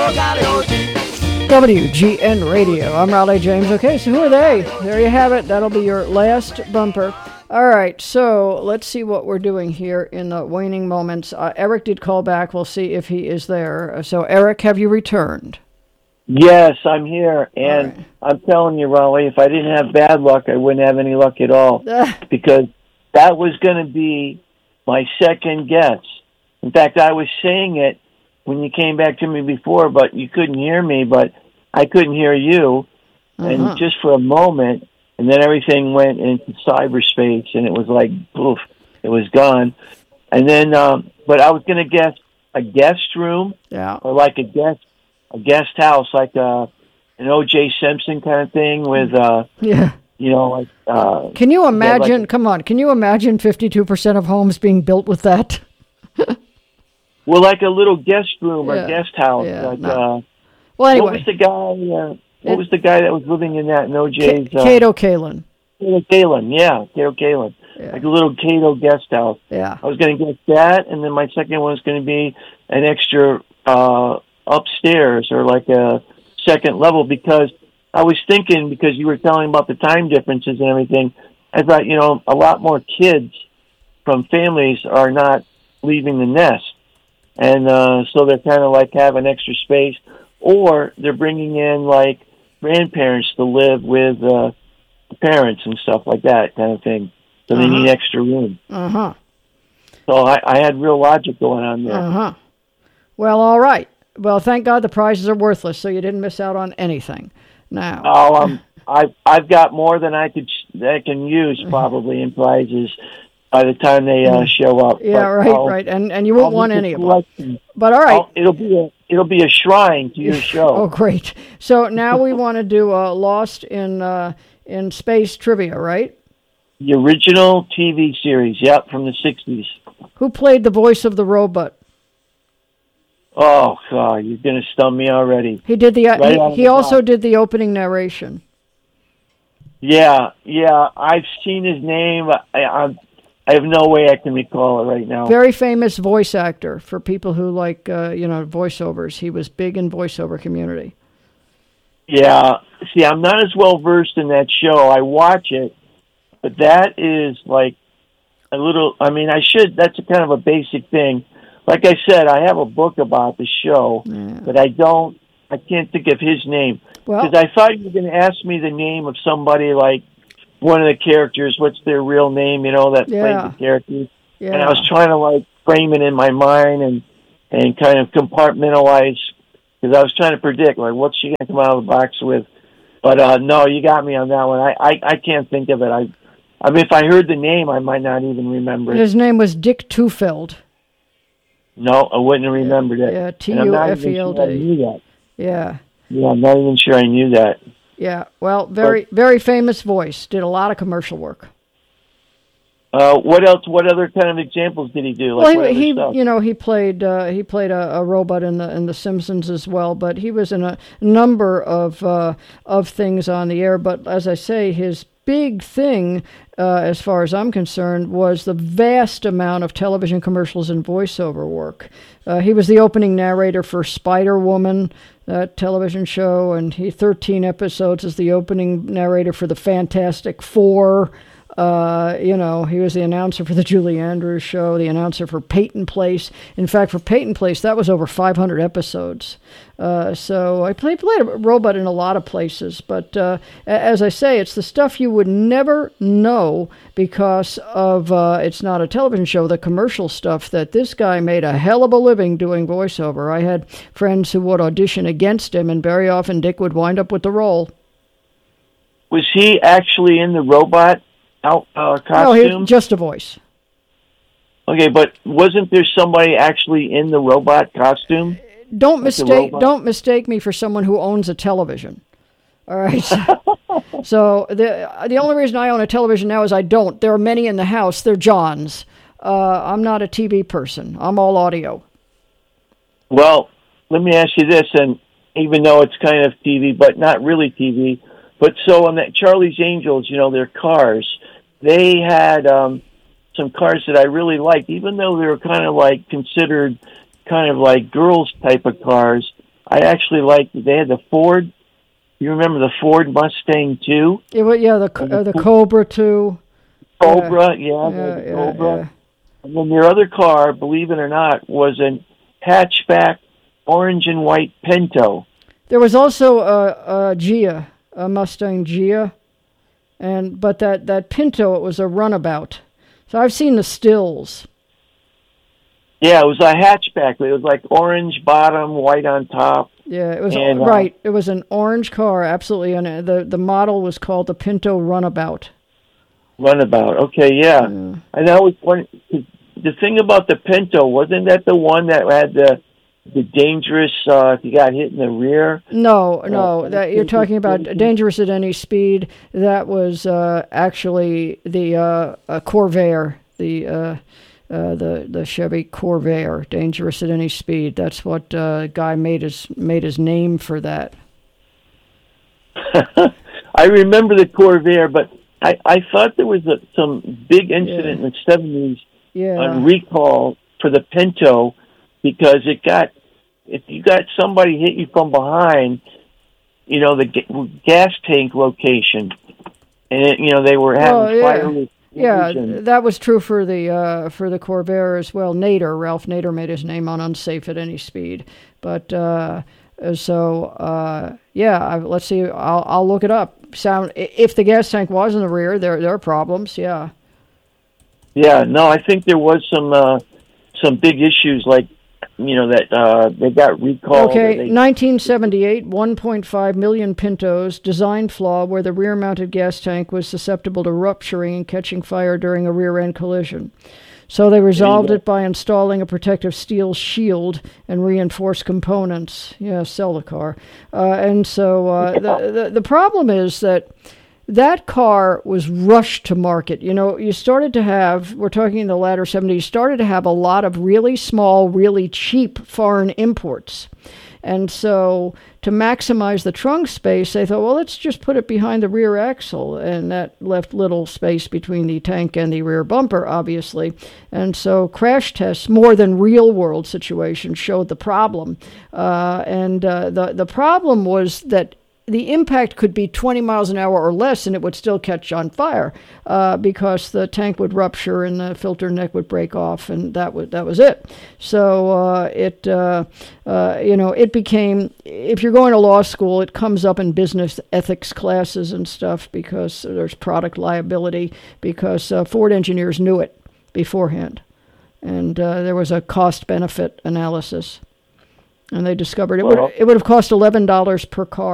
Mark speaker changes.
Speaker 1: WGN Radio. I'm Raleigh James. Okay, so who are they? There you have it. That'll be your last bumper. All right, so let's see what we're doing here in the waning moments. Eric did call back. We'll see if he is there. So, Eric, have you returned?
Speaker 2: Yes, I'm here, and
Speaker 1: right.
Speaker 2: I'm telling you, Raleigh, if I didn't have bad luck, I wouldn't have any luck at all, because that was going to be my second guess. In fact, I was saying it when you came back to me before, but you couldn't hear me, but I couldn't hear you, and just for a moment, and then everything went into cyberspace, and it was like, poof, it was gone. And then, but I was going to guess a guest room, or like a guest house, like an O.J. Simpson kind of thing with, you know, like...
Speaker 1: can you imagine, come on, can you imagine 52% of homes being built with that?
Speaker 2: Well, like a little guest room or guest house. Well,
Speaker 1: anyway.
Speaker 2: What was the guy... What was the guy that was living in that in OJ's...
Speaker 1: Cato Kalin.
Speaker 2: Cato Kalin, yeah, Cato Kalin.
Speaker 1: Yeah.
Speaker 2: Like a little Cato guest house.
Speaker 1: Yeah.
Speaker 2: I was going to guess that, and then my second one was going to be an extra upstairs or like a second level, because I was thinking, because you were telling about the time differences and everything, I thought, you know, a lot more kids from families are not leaving the nest. And so they're kind of like having extra space, or they're bringing in like grandparents to live with the parents and stuff like that kind of thing. So they need extra room. So I had real logic going on there.
Speaker 1: Well, all right. Well, thank God the prizes are worthless, so you didn't miss out on anything. Now,
Speaker 2: I've got more than I can use probably in prizes by the time they show up.
Speaker 1: Yeah,
Speaker 2: but
Speaker 1: right. And you won't want any of them. But all right,
Speaker 2: it'll be a shrine to your show.
Speaker 1: Oh, great! So now we want to do Lost in Space trivia, right?
Speaker 2: The original TV series, from the 60s.
Speaker 1: Who played the voice of the robot?
Speaker 2: Oh, God, you're going to stump me already.
Speaker 1: He did he also did the opening narration.
Speaker 2: Yeah, I've seen his name. I have no way I can recall it right now.
Speaker 1: Very famous voice actor for people who like, voiceovers. He was big in voiceover community.
Speaker 2: Yeah. See, I'm not as well versed in that show. I watch it, but that is like a little, that's a kind of a basic thing. Like I said, I have a book about the show, but I can't think of his name. Because I thought you were going to ask me the name of somebody, like one of the characters, what's their real name, that played the characters. Yeah. And I was trying to like frame it in my mind and kind of compartmentalize, because I was trying to predict, like, what's she going to come out of the box with? But no, you got me on that one. I can't think of it. I mean, if I heard the name, I might not even remember it.
Speaker 1: His name was Dick Tufeld.
Speaker 2: No, I wouldn't have remembered it.
Speaker 1: Yeah, Tufeld.
Speaker 2: I knew that.
Speaker 1: Yeah.
Speaker 2: Yeah, I'm not even sure I knew that.
Speaker 1: Yeah, well, very famous voice. Did a lot of commercial work.
Speaker 2: What else? What other kind of examples did he do?
Speaker 1: Like, well, he played a robot in the Simpsons as well. But he was in a number of things on the air. But as I say, his big thing, as far as I'm concerned, was the vast amount of television commercials and voiceover work. He was the opening narrator for Spider-Woman, that television show, and 13 episodes as the opening narrator for the Fantastic Four. He was the announcer for the Julie Andrews Show, the announcer for Peyton Place. In fact, for Peyton Place, that was over 500 episodes. So I played a robot in a lot of places. But as I say, it's the stuff you would never know because of it's not a television show, the commercial stuff that this guy made a hell of a living doing voiceover. I had friends who would audition against him, and very often Dick would wind up with the role.
Speaker 2: Was he actually in the robot costume?
Speaker 1: No, just a voice.
Speaker 2: Okay, but wasn't there somebody actually in the robot costume?
Speaker 1: Don't mistake me for someone who owns a television. All right. So the only reason I own a television now is I don't. There are many in the house. They're John's. I'm not a TV person. I'm all audio.
Speaker 2: Well, let me ask you this, and even though it's kind of TV, but not really TV, but so on that Charlie's Angels, their cars, they had some cars that I really liked, even though they were kind of like considered kind of like girls type of cars. I actually liked it. They had the Ford. You remember the Ford Mustang too?
Speaker 1: The Cobra too.
Speaker 2: Cobra, the Cobra.
Speaker 1: Yeah.
Speaker 2: And then their other car, believe it or not, was a hatchback orange and white Pinto.
Speaker 1: There was also a Ghia, a Mustang Ghia, but that Pinto, it was a runabout. So I've seen the stills.
Speaker 2: Yeah, it was a hatchback. It was like orange bottom, white on top.
Speaker 1: Yeah, it was right. It was an orange car, absolutely, and the model was called the Pinto Runabout.
Speaker 2: Runabout. Okay, yeah. And that was one. The thing about the Pinto, wasn't that the one that had the dangerous? If you got hit in the rear.
Speaker 1: No. That you're talking about dangerous at any speed. That was actually the Corvair, the Chevy Corvair, dangerous at any speed. That's what guy made his name for that.
Speaker 2: I remember the Corvair, but I thought there was some big incident in the 70s on recall for the Pinto, because if you got somebody hit you from behind, the gas tank location, and they were having fire.
Speaker 1: Yeah, that was true for the Corvair as well. Ralph Nader made his name on unsafe at any speed. But let's see. I'll look it up. If the gas tank was in the rear, there are problems. Yeah.
Speaker 2: Yeah. No, I think there was some big issues that they got recalled.
Speaker 1: Okay, 1978, 1.5 million Pintos, design flaw where the rear-mounted gas tank was susceptible to rupturing and catching fire during a rear-end collision. So they resolved it by installing a protective steel shield and reinforced components. Yeah, sell the car. The problem is that car was rushed to market. You started to have, we're talking in the latter 70s, started to have a lot of really small, really cheap foreign imports. And so to maximize the trunk space, they thought, well, let's just put it behind the rear axle. And that left little space between the tank and the rear bumper, obviously. And so crash tests, more than real-world situations, showed the problem. The problem was that the impact could be 20 miles an hour or less, and it would still catch on fire because the tank would rupture and the filter neck would break off, and that was it. So it became, if you're going to law school, it comes up in business ethics classes and stuff because there's product liability, because Ford engineers knew it beforehand, and there was a cost-benefit analysis, and they discovered it would have cost $11 per car.